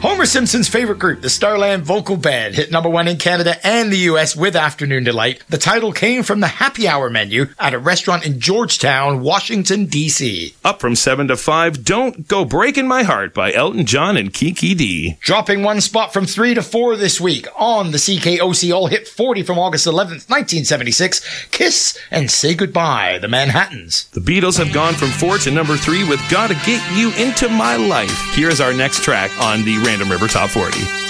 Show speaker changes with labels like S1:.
S1: Homer Simpson's favorite group, the Starland Vocal Band, hit number 1 in Canada and the US with Afternoon Delight. The title came from the happy hour menu at a restaurant in Georgetown, Washington, D.C.
S2: Up from 7 to 5, Don't Go Breaking My Heart by Elton John and Kiki D.
S1: Dropping 1 spot from 3 to 4 this week on the CKOC All Hit 40 from August 11th, 1976, Kiss and Say Goodbye, the Manhattans.
S2: The Beatles have gone from 4 to number 3 with Gotta Get You Into My Life. Here's our next track on the Random River Top 40.